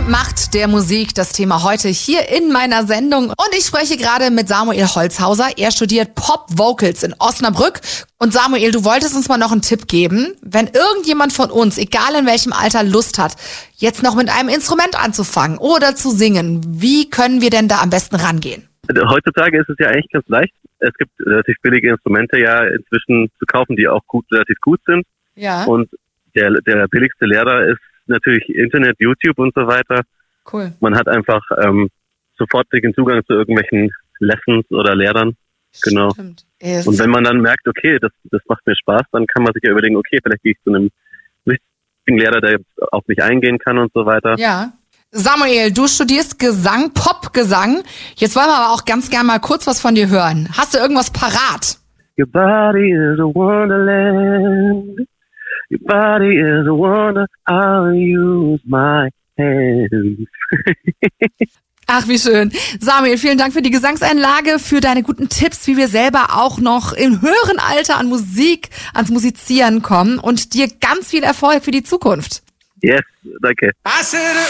Macht der Musik, das Thema heute hier in meiner Sendung. Und ich spreche gerade mit Samuel Holzhauser. Er studiert Pop-Vocals in Osnabrück. Und Samuel, du wolltest uns mal noch einen Tipp geben. Wenn irgendjemand von uns, egal in welchem Alter, Lust hat, jetzt noch mit einem Instrument anzufangen oder zu singen, wie können wir denn da am besten rangehen? Heutzutage ist es ja eigentlich ganz leicht. Es gibt relativ billige Instrumente ja inzwischen zu kaufen, die auch relativ gut sind. Ja. Und der billigste Lehrer ist natürlich Internet, YouTube und so weiter. Cool. Man hat einfach sofortigen Zugang zu irgendwelchen Lessons oder Lehrern. Genau. Stimmt. Und wenn man dann merkt, okay, das macht mir Spaß, dann kann man sich ja überlegen, okay, vielleicht gehe ich zu einem richtigen Lehrer, der auf mich eingehen kann und so weiter. Ja. Samuel, du studierst Gesang, Popgesang. Jetzt wollen wir aber auch ganz gerne mal kurz was von dir hören. Hast du irgendwas parat? Your body is a wonderland. Your body is a wonder. I'll use my hands. Ach, wie schön. Samuel, vielen Dank für die Gesangseinlage, für deine guten Tipps, wie wir selber auch noch im höheren Alter an Musik, ans Musizieren kommen und dir ganz viel Erfolg für die Zukunft. Yes, danke.